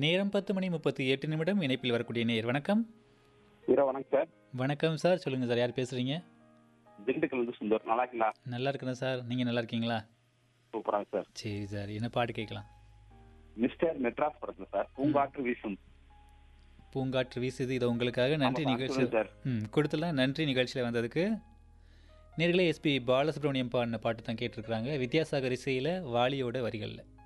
நேரம் 10:38 இணைப்பில் வரக்கூடிய நேர் வணக்கம். வணக்கம் சார். வணக்கம் சார். சொல்லுங்க சார், யார் பேசுறீங்க? திண்டுக்கல் இருந்து சுந்தர். நல்லா இருக்கீங்களா? நல்லா இருக்கிறேன் சார். நீங்க நல்லா இருக்கீங்களா? சூப்பராங்க சார். சரி சார், என்ன பாட்டு கேட்கலாம்? மிஸ்டர் மெட்ராஸ் படத்துல சார் பூங்காற்று வீசும். பூங்காற்று வீசுது, இது உங்களுக்காக. நன்றி ஆமா, நிகழ்ச்சி சொல்லுங்க சார். கொடுத்துலாம். நன்றி நிகழ்ச்சியில் வந்ததுக்கு. நேர்களே, எஸ்பி பாலசுப்ரமணியம் பாடின பாட்டு தான் கேட்டிருக்கிறாங்க. வித்யாசாகர் இசையில், வாலியோட வரிகளில்.